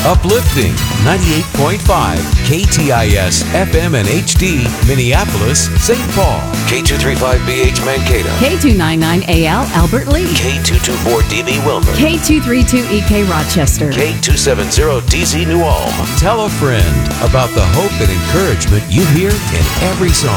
Uplifting 98.5 KTIS FM and HD Minneapolis, St. Paul. K235BH Mankato. K299AL Albert Lee. K224DB Wilmer. K232EK Rochester. K270DZ New Ulm. Tell a friend about the hope and encouragement you hear in every song.